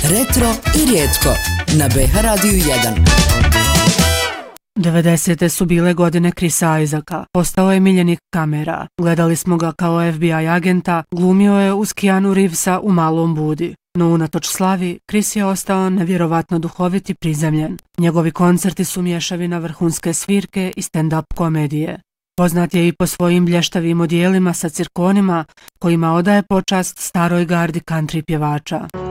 Retro i rijetko na BH Radiju 1. 90. su bile godine Chrisa Isaaca. Postao je miljenik kamera. Gledali smo ga kao FBI agenta, glumio je uz Keanu Reevesa u Malom Budi. No unatoč slavi, Chris je ostao nevjerovatno duhovit i prizemljen. Njegovi koncerti su mješavina vrhunske svirke i stand-up komedije. Poznat je i po svojim blještavim odijelima sa cirkonima kojima odaje počast staroj gardi country pjevača.